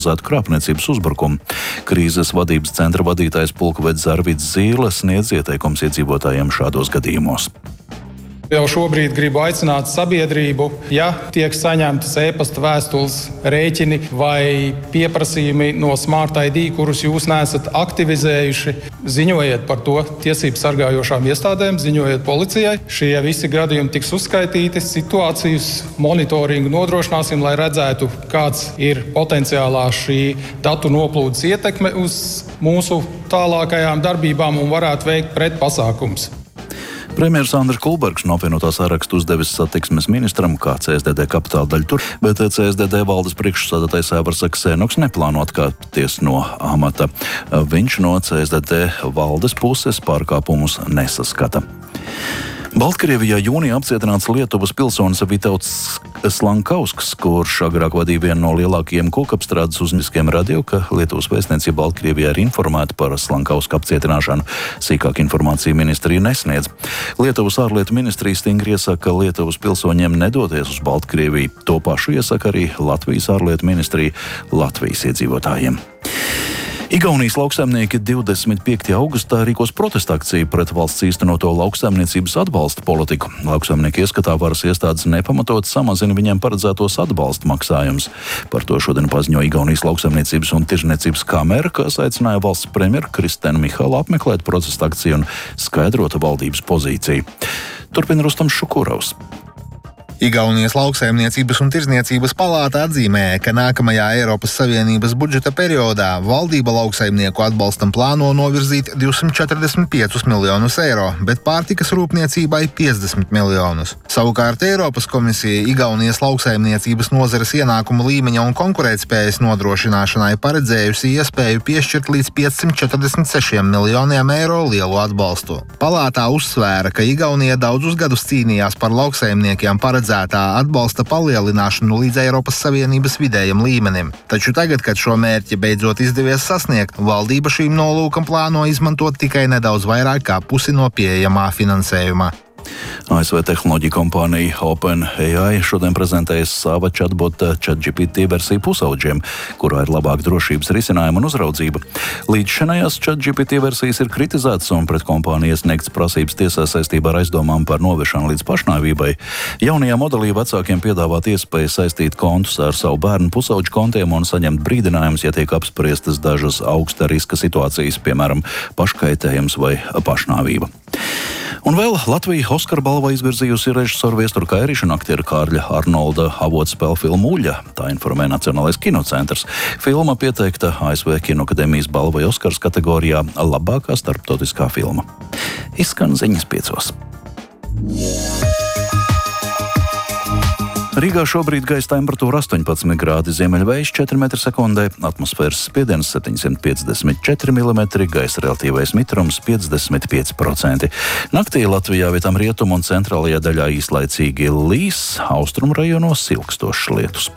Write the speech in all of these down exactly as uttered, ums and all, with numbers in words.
krāpniecības uzbrukumu. Krīzes vadības centra vadītājs pulkvedis Arvids Zīle sniedz ieteikums iedzīvotājiem šādos gadījumos. Jau šobrīd gribu aicināt sabiedrību, ja tiek saņemtas e-pasta vēstules, rēķini vai pieprasījumi no Smart I D, kurus jūs neesat aktivizējuši, ziņojiet par to tiesību sargājošām iestādēm, ziņojiet policijai. Šie visi gadījumi tiks uzskaitīti, situācijas monitoringu nodrošināsim, lai redzētu, kāds ir potenciālā šī datu noplūdes ietekme uz mūsu tālākajām darbībām un varētu veikt pretpasākums. Premjers Andris Kulbergs no apvienotā saraksta uzdevis satiksmes ministram, kā C S D D kapitāla daļu tur, bet C S D D valdes priekšsēdētājs Aivars Aksēnoks neplāno atkāpties no amata. Viņš no C S D D valdes puses pārkāpumus nesaskata. Baltkrievijā jūnijā apcietināts Lietuvas pilsonis Vitauds Slankausks, kurš agrāk vadīja vienu no lielākajiem kokapstrādes uzņēmumiem, radīja, ka Lietuvas vēstniecība Baltkrievijā ir informēta par Slankauska apcietināšanu. Sīkāk informāciju ministrija nesniedz. Lietuvas ārlietu ministrija stingri iesaka Lietuvas pilsoņiem nedoties uz Baltkrieviju. To pašu iesaka arī Latvijas ārlietu ministrija Latvijas iedzīvotājiem. Igaunijas lauksaimnieki divdesmit piektajā augustā rīkos protesta akciju pret valsts īstenoto lauksaimniecības atbalsta politiku. Lauksaimnieki ieskatā varas iestādes nepamatot samazina viņiem paredzētos atbalsta maksājumus. Par to šodien paziņoja Igaunijas lauksaimniecības un tirzniecības kamera, kas aicināja valsts premjeru Kristenu Mihalu apmeklēt protesta akciju un skaidrot valdības pozīciju. Turpina Rustams Šukurovs. Igaunijas lauksaimniecības un tirzniecības palāta atzīmēja, ka nākamajā Eiropas Savienības budžeta periodā valdība lauksaimnieku atbalstam plāno novirzīt divsimt četrdesmit piecus miljonus eiro, bet pārtikas rūpniecībai piecdesmit miljonus. Savukārt Eiropas komisija Igaunijas lauksaimniecības nozares ienākumu līmeņa un konkurētspējas nodrošināšanai paredzējusi iespēju piešķirt līdz piecsimt četrdesmit sešiem miljoniem eiro lielu atbalstu. Palātā uzsvēra, ka Igaunija daudzus gadus cīnījās par lauksaimniekiem paredzēt atbalsta palielināšanu līdz Eiropas Savienības vidējam līmenim. Taču tagad, kad šo mērķi beidzot izdevies sasniegt, valdība šīm nolūkam plāno izmantot tikai nedaudz vairāk kā pusi no pieejamā finansējuma. A S V tehnoloģija kompānija OpenAI šodien prezentēja sava chatbota ChatGPT versiju pusauģiem, kurā ir labāka drošības risinājuma un uzraudzība. Līdz šinējās ChatGPT versijas ir kritizētas un pret kompāniju iesniegts prasības tiesā saistībā ar aizdomām par novešanu līdz pašnāvībai. Jaunajā modelī vecākiem piedāvāt iespēju saistīt kontus ar savu bērnu pusauģu kontiem un saņemt brīdinājumus, ja tiek apspriestas dažas augsta riska situācijas, piemēram, paškaitējums vai pašnāvība. Un vēl Latvija Oskara balvā izvirzījusi režisoru Viesturu Kairīšu un aktieru Kārļa Arnolda avotspēļu filmu Uļa. Tā informē Nacionālais kinocentrs. Filma pieteikta A S V Kinoakadēmijas balvai Oskars kategorijā labākā starptautiskā filma. Izskan ziņas piecos. Rīgā šobrīd gaisa temperatūra astoņpadsmit grādi, ziemeļvējš četri metri sekundē, atmosfēras spiediens septiņsimt piecdesmit četri milimetri, gaisa relatīvais mitrums piecdesmit pieci procenti. Naktī Latvijā vietām rietumu un centrālajā daļā īslaicīgi līs, austrumu rajonos ilgstošs lietus.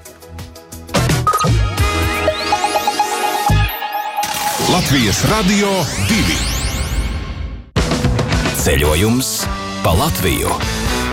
Latvijas Radio divi. Ceļojums pa Latviju.